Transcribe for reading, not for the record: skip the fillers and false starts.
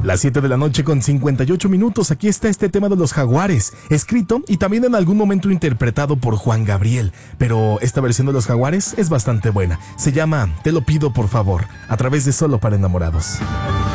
Las 7 de la noche con 58 minutos, aquí está este tema de los Jaguares, escrito y también en algún momento interpretado por Juan Gabriel, pero esta versión de los Jaguares es bastante buena. Se llama Te lo pido por favor, a través de Solo para Enamorados.